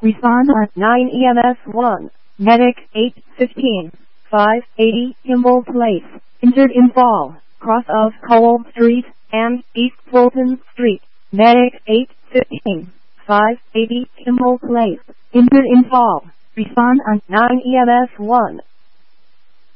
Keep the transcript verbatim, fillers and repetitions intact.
Respond on nine E M S one. Medic eight fifteen. five eighty Kimball Place. Injured in fall. Cross of Cole Street and East Fulton Street. Medic eight fifteen. five eighty Kimball Place. Injured in fall. Respond on nine E M S one.